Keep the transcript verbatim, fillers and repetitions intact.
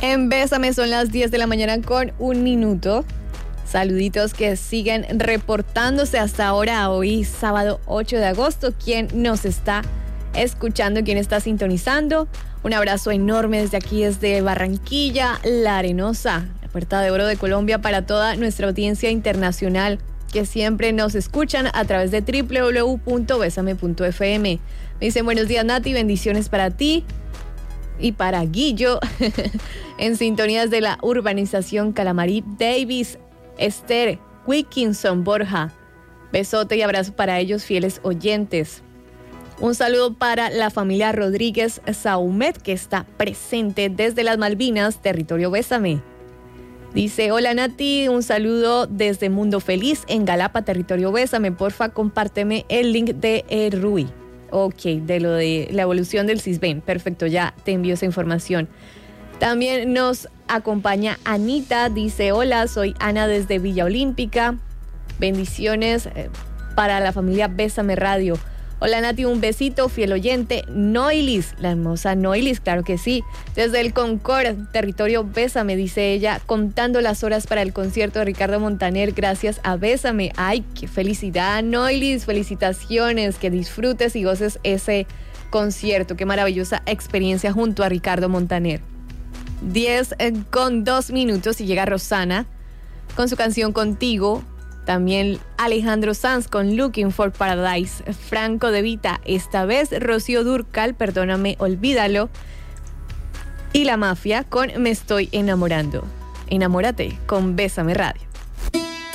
En Bésame son las diez de la mañana con un minuto. Saluditos que siguen reportándose hasta ahora, hoy sábado ocho de agosto. ¿Quién nos está escuchando? ¿Quién está sintonizando? Un abrazo enorme desde aquí, desde Barranquilla, La Arenosa, la Puerta de Oro de Colombia, para toda nuestra audiencia internacional que siempre nos escuchan a través de doble u doble u doble u punto besame punto efe eme. Me dicen buenos días, Nati, bendiciones para ti y para Guillo en sintonías de la urbanización Calamarí Davis, Esther, Wilkinson, Borja. Besote y abrazo para ellos, fieles oyentes. Un saludo para la familia Rodríguez Saumet, que está presente desde las Malvinas, territorio Bésame. Dice, hola Nati, un saludo desde Mundo Feliz en Galapa, territorio Bésame. Porfa, compárteme el link de eh, Rui. Ok, de lo de la evolución del Cisben. Perfecto, ya te envío esa información. También nos acompaña Anita, dice, hola, soy Ana desde Villa Olímpica. Bendiciones eh, para la familia Bésame Radio. Hola Nati, un besito, fiel oyente. Noilis, la hermosa Noilis, claro que sí. Desde el Concord, territorio Bésame, dice ella, contando las horas para el concierto de Ricardo Montaner gracias a Bésame. Ay, qué felicidad, Noilis, felicitaciones, que disfrutes y goces ese concierto. Qué maravillosa experiencia junto a Ricardo Montaner. diez con dos minutos y llega Rosana con su canción Contigo. También Alejandro Sanz con Looking for Paradise. Franco De Vita, esta vez Rocío Dúrcal, Perdóname, Olvídalo. Y La Mafia con Me Estoy Enamorando. Enamórate con Bésame Radio.